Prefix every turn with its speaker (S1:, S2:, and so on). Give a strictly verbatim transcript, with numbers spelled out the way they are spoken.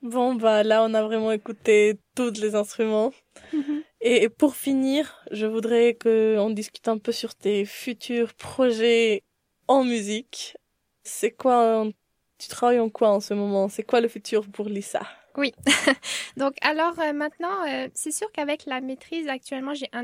S1: Bon, bah là, on a vraiment écouté tous les instruments.
S2: Mhm.
S1: Et pour finir, je voudrais qu'on discute un peu sur tes futurs projets en musique. C'est quoi, tu travailles en quoi en ce moment? C'est quoi le futur pour Lisa?
S2: Oui. Donc alors euh, maintenant, euh, c'est sûr qu'avec la maîtrise actuellement, j'ai un